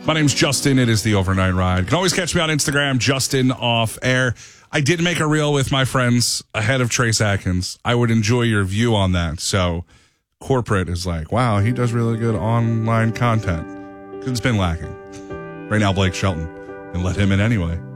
My name's Justin. It is the Overnight Ride. You can always catch me on Instagram, Justin Off Air. I did make a reel with my friends ahead of Trace Atkins. I would enjoy your view on that. So corporate is like, wow, he does really good online content. Because it's been lacking. Right now, Blake Shelton. And let him in anyway.